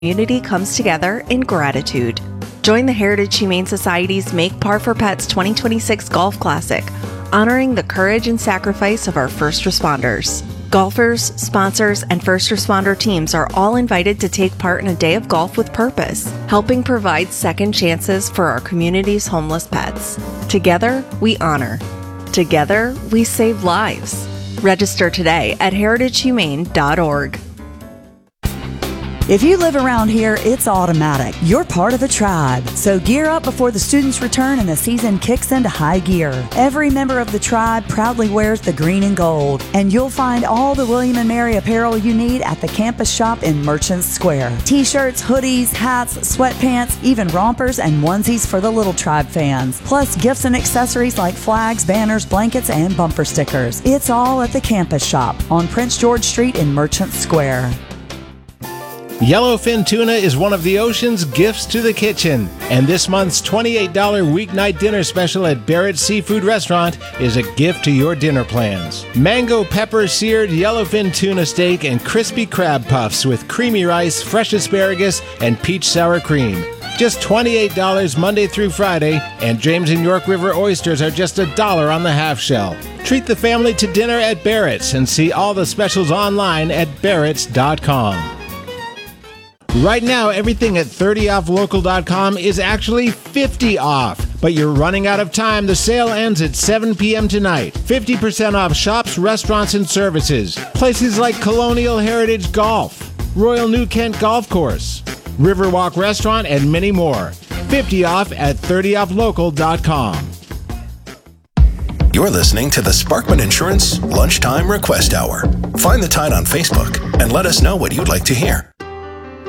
community comes together in gratitude. Join the Heritage Humane Society's Make Par for Pets 2026 Golf Classic, honoring the courage and sacrifice of our first responders. Golfers, sponsors, and first responder teams are all invited to take part in a day of golf with purpose, helping provide second chances for our community's homeless pets. Together, we honor. Together, we save lives. Register today at heritagehumane.org. If you live around here, it's automatic. You're part of the tribe. So gear up before the students return and the season kicks into high gear. Every member of the tribe proudly wears the green and gold. And you'll find all the William & Mary apparel you need at the campus shop in Merchants Square. T-shirts, hoodies, hats, sweatpants, even rompers and onesies for the Little Tribe fans. Plus gifts and accessories like flags, banners, blankets, and bumper stickers. It's all at the campus shop on Prince George Street in Merchants Square. Yellowfin tuna is one of the ocean's gifts to the kitchen, and this month's $28 weeknight dinner special at Barrett's Seafood Restaurant is a gift to your dinner plans. Mango pepper seared yellowfin tuna steak and crispy crab puffs with creamy rice, fresh asparagus, and peach sour cream. Just $28 Monday through Friday, and James and York River oysters are just $1 on the half shell. Treat the family to dinner at Barrett's and see all the specials online at barretts.com. Right now, everything at 30offlocal.com is actually 50 off. But you're running out of time. The sale ends at 7 p.m. tonight. 50% off shops, restaurants, and services. Places like Colonial Heritage Golf, Royal New Kent Golf Course, Riverwalk Restaurant, and many more. 50 off at 30offlocal.com. You're listening to the Sparkman Insurance Lunchtime Request Hour. Find the Tide on Facebook and let us know what you'd like to hear.